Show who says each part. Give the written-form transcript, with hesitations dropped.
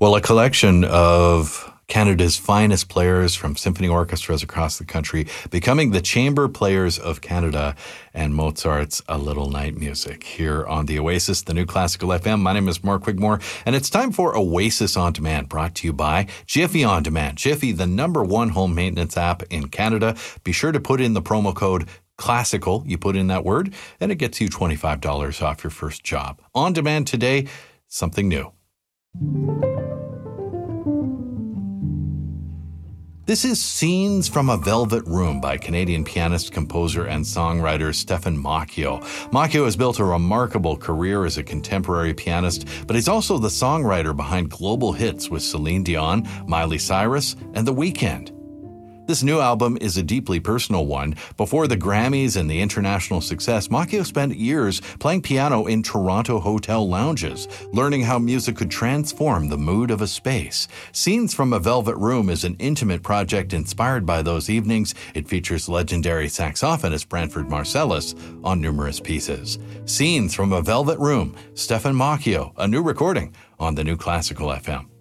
Speaker 1: Well, a collection of Canada's finest players from symphony orchestras across the country becoming the Chamber Players of Canada and Mozart's A Little Night Music here on the Oasis, the New Classical FM. My name is Mark Wigmore, and it's time for Oasis On Demand, brought to you by Jiffy On Demand. Jiffy, the #1 home maintenance app in Canada. Be sure to put in the promo code CLASSICAL. You put in that word, and it gets you $25 off your first job. On Demand today, something new. This is Scenes from a Velvet Room by Canadian pianist, composer, and songwriter Stefan Macchio. Macchio has built a remarkable career as a contemporary pianist, but he's also the songwriter behind global hits with Celine Dion, Miley Cyrus, and The Weeknd. This new album is a deeply personal one. Before the Grammys and the international success, Macchio spent years playing piano in Toronto hotel lounges, learning how music could transform the mood of a space. Scenes from a Velvet Room is an intimate project inspired by those evenings. It features legendary saxophonist Branford Marsalis on numerous pieces. Scenes from a Velvet Room, Stefan Macchio, a new recording on the New Classical FM.